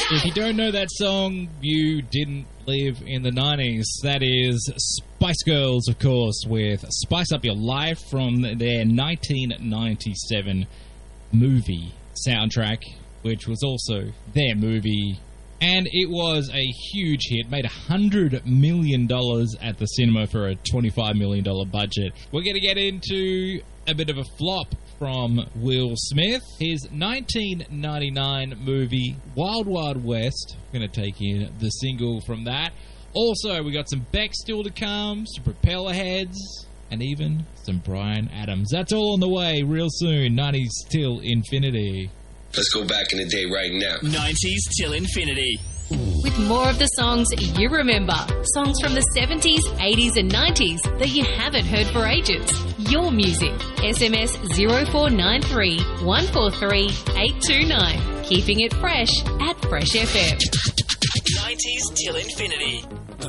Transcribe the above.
If you don't know that song, you didn't live in the 90s. That is Spice Girls, of course, with Spice Up Your Life from their 1997 movie soundtrack, which was also their movie. And it was a huge hit, made $100 million at the cinema for a $25 million budget. We're going to get into a bit of a flop from Will Smith. His 1999 movie, Wild Wild West. We're going to take in the single from that. Also, we got some Beck still to come, some Propeller Heads, and even some Bryan Adams. That's all on the way real soon. 90s till infinity. Let's go back in the day right now. 90s till infinity. With more of the songs you remember. Songs from the 70s, 80s and 90s that you haven't heard for ages. Your music. SMS 0493 143 829. Keeping it fresh at Fresh FM. 90s till infinity.